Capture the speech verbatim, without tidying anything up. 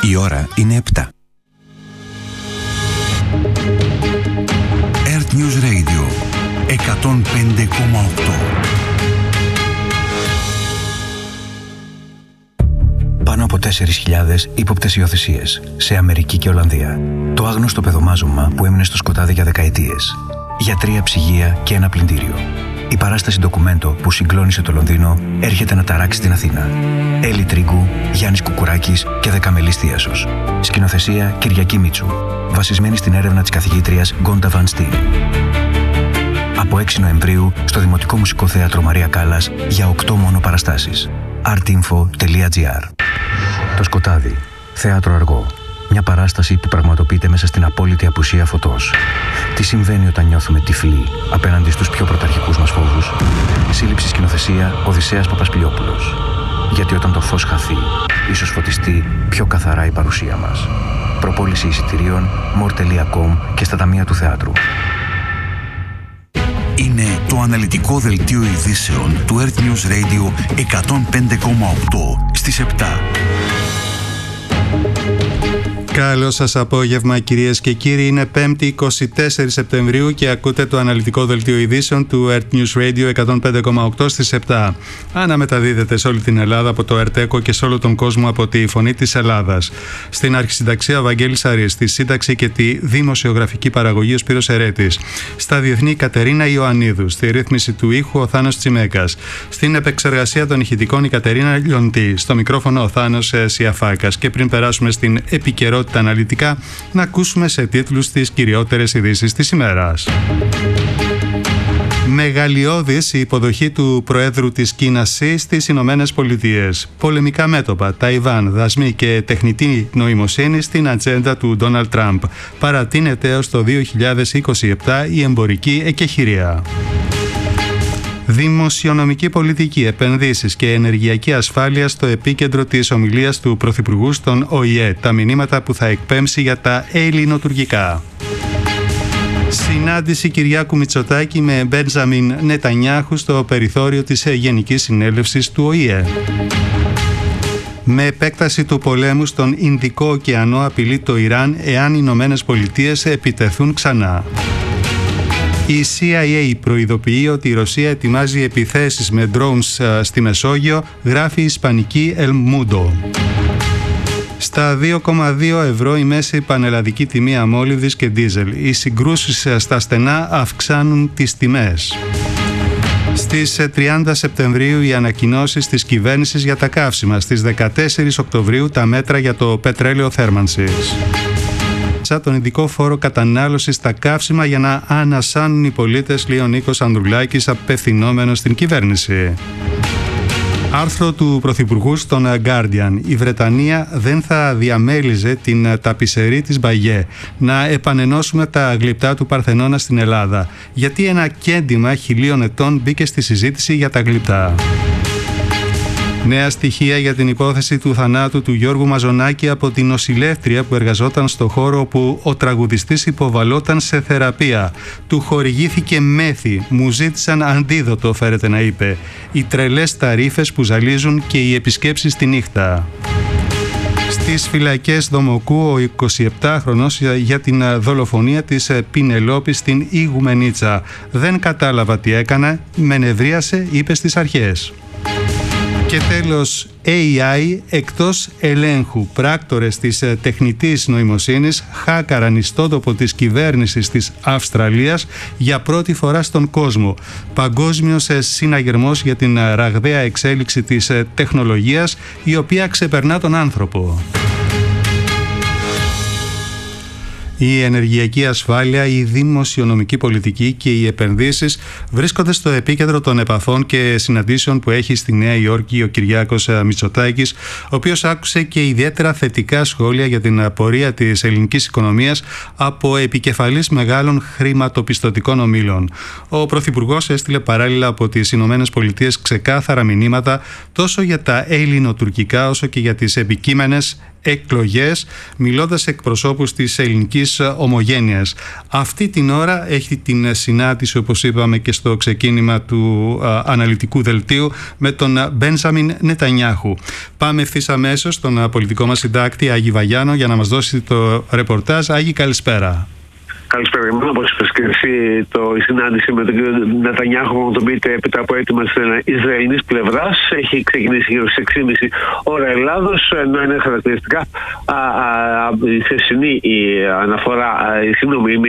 Η ώρα είναι επτά. Earth News Radio εκατόν πέντε κόμμα οκτώ. Πάνω από τέσσερις χιλιάδες ύποπτες υιοθεσίες σε Αμερική και Ολλανδία. Το άγνωστο παιδομάζωμα που έμεινε στο σκοτάδι για δεκαετίες. Για τρία ψυγεία και ένα πλυντήριο. Η παράσταση ντοκουμέντο που συγκλώνησε το Λονδίνο έρχεται να ταράξει την Αθήνα. Έλλη Τρίγκου, Γιάννης Κουκουράκης και Δεκαμελής Θίασος. Σκηνοθεσία Κυριακή Μίτσου. Βασισμένη στην έρευνα της καθηγήτριας Γκόντα Βαν Στιν. Από έξι Νοεμβρίου στο Δημοτικό Μουσικό Θέατρο Μαρία Κάλλας για οκτώ μόνο παραστάσεις. artinfo τελεία gr. Το σκοτάδι. Θέατρο αργό. Μια παράσταση που πραγματοποιείται μέσα στην απόλυτη απουσία φωτός. Τι συμβαίνει όταν νιώθουμε τυφλοί απέναντι στους πιο πρωταρχικούς μας φόβους. Σύλληψη σκηνοθεσία Οδυσσέας Παπασπιλιόπουλος. Γιατί όταν το φως χαθεί, ίσως φωτιστεί πιο καθαρά η παρουσία μας. Προπόληση εισιτηρίων more τελεία com και στα ταμεία του θεάτρου. Είναι το αναλυτικό δελτίο ειδήσεων του Earth News Radio εκατόν πέντε κόμμα οκτώ στις επτά. Καλό σας απόγευμα κυρίες και κύριοι, είναι πέμπτη εικοστή τέταρτη Σεπτεμβρίου και ακούτε το αναλυτικό δελτίο ειδήσεων του Earth News Radio εκατόν πέντε κόμμα οκτώ στις επτά. Αναμεταδίδεται σε όλη την Ελλάδα από το Ερτέκο και σε όλο τον κόσμο από τη Φωνή της Ελλάδας. Στην αρχισυνταξία ο Βαγγέλης Αρής, στη σύνταξη και τη δημοσιογραφική παραγωγή ο Σπύρος Ερέτης. Στα διεθνή Κατερίνα Ιωαννίδου, στη ρύθμιση του ήχου ο Θάνος Τσιμέκας. Στην επεξεργασία των ηχητικών η Κατερίνα Λιοντή, στο μικρόφωνο ο Θάνος Σιαφάκας. Και πριν περάσουμε στην επικαιρότητα τα αναλυτικά, να ακούσουμε σε τίτλους τις κυριότερες ειδήσεις της ημέρας. Μεγαλειώδης η υποδοχή του Προέδρου της Κίνας Xi στις Ηνωμένες Πολιτείες. Πολεμικά μέτωπα, Ταϊβάν, δασμοί και τεχνητή νοημοσύνη στην ατζέντα του Ντόναλντ Τραμπ. Παρατείνεται έως το δύο χιλιάδες είκοσι επτά η εμπορική εκεχηρία. Δημοσιονομική πολιτική, επενδύσεις και ενεργειακή ασφάλεια στο επίκεντρο της ομιλίας του Πρωθυπουργού στον Ο Η Ε. Τα μηνύματα που θα εκπέμψει για τα ελληνοτουρκικά. Συνάντηση Κυριάκου Μητσοτάκη με Μπέντζαμιν Νετανιάχου στο περιθώριο της Γενικής Συνέλευσης του Ο Η Ε. Με επέκταση του πολέμου στον Ινδικό ωκεανό απειλεί το Ιράν εάν οι Ηνωμένες Πολιτείες επιτεθούν ξανά. Η Σι Άι Έι προειδοποιεί ότι η Ρωσία ετοιμάζει επιθέσεις με drones στη Μεσόγειο, γράφει η ισπανική El Mundo. Στα δύο κόμμα δύο ευρώ η μέση πανελλαδική τιμή αμόλυβδης και ντίζελ. Οι συγκρούσεις στα στενά αυξάνουν τις τιμές. Στις τριάντα Σεπτεμβρίου οι ανακοινώσεις της κυβέρνησης για τα καύσιμα. Στις δεκατέσσερις Οκτωβρίου τα μέτρα για το πετρέλαιο θέρμανσης. Τον ειδικό φόρο κατανάλωσης στα καύσιμα για να ανασάνουν οι πολίτες, λέει ο Νίκος Ανδρουλάκης, απευθυνόμενος στην κυβέρνηση. Άρθρο του Πρωθυπουργού στον Guardian. Η Βρετανία δεν θα διαμέλιζε την ταπισερή της Μπαγιέ. Να επανενώσουμε τα γλυπτά του Παρθενώνα στην Ελλάδα. Γιατί ένα κέντημα χιλίων ετών μπήκε στη συζήτηση για τα γλυπτά. Νέα στοιχεία για την υπόθεση του θανάτου του Γιώργου Μαζονάκη από την νοσηλεύτρια που εργαζόταν στο χώρο όπου ο τραγουδιστής υποβαλόταν σε θεραπεία. Του χορηγήθηκε μέθη. Μου ζήτησαν αντίδοτο, φέρεται να είπε. Οι τρελές ταρίφες που ζαλίζουν και οι επισκέψεις τη νύχτα. Στις φυλακές Δομοκού ο εικοσιεπτάχρονος για την δολοφονία της Πινελόπης στην Ιγουμενίτσα. Δεν κατάλαβα τι έκανα, με νευρίασε, είπε στις αρχές. Και τέλος, έι άι εκτός ελέγχου. Πράκτορες της τεχνητής νοημοσύνης χάκαραν ιστότοπο της κυβέρνησης της Αυστραλίας για πρώτη φορά στον κόσμο. Παγκόσμιος συναγερμός για την ραγδαία εξέλιξη της τεχνολογίας, η οποία ξεπερνά τον άνθρωπο. Η ενεργειακή ασφάλεια, η δημοσιονομική πολιτική και οι επενδύσεις βρίσκονται στο επίκεντρο των επαφών και συναντήσεων που έχει στη Νέα Υόρκη ο Κυριάκος Μητσοτάκης, ο οποίος άκουσε και ιδιαίτερα θετικά σχόλια για την πορεία της ελληνικής οικονομίας από επικεφαλής μεγάλων χρηματοπιστωτικών ομίλων. Ο Πρωθυπουργός έστειλε παράλληλα από τις Ηνωμένες Πολιτείες ξεκάθαρα μηνύματα τόσο για τα ελληνοτουρκικά όσο και για τις επικείμενες εκλογές, μιλώντας εκπροσώπους της ελληνικής Ισραηλινής ομογένειας. Αυτή την ώρα έχει την συνάντηση, όπως είπαμε και στο ξεκίνημα του α, αναλυτικού δελτίου, με τον Μπένζαμιν Νετανιάχου. Πάμε ευθύς αμέσως στον πολιτικό μας συντάκτη Άγη Βαγιάνο για να μας δώσει το ρεπορτάζ. Άγη, καλησπέρα. Καλησπέρα. Όπως είπες και εσύ, το, η συνάντηση με τον κ. Νετανιάχου, όπως το πείτε, έπειτα από αίτημα της Ισραηλινής πλευράς, έχει ξεκινήσει γύρω στις έξι και μισή ώρα Ελλάδος, ενώ είναι χαρακτηριστικά α, α, η χθεσινή η αναφορά, η, συγγνώμη,